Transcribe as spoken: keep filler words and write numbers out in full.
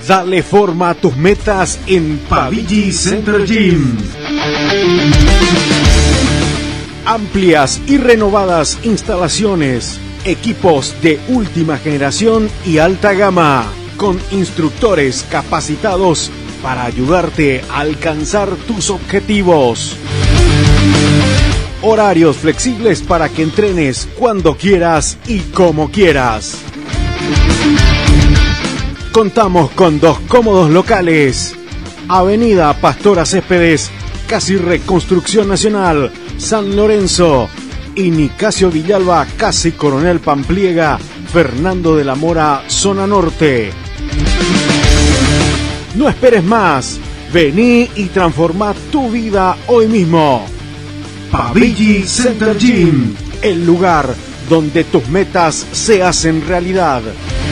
Dale forma a tus metas en Pavigi Center Gym. Amplias y renovadas instalaciones, equipos de última generación y alta gama, con instructores capacitados para ayudarte a alcanzar tus objetivos. Horarios flexibles para que entrenes cuando quieras y como quieras. Contamos con dos cómodos locales. Avenida Pastora Céspedes, casi Reconstrucción Nacional, San Lorenzo. Y Nicasio Villalba, casi Coronel Pampliega, Fernando de la Mora, zona norte. No esperes más. Vení y transforma tu vida hoy mismo. Pavigi Center Gym, el lugar donde tus metas se hacen realidad.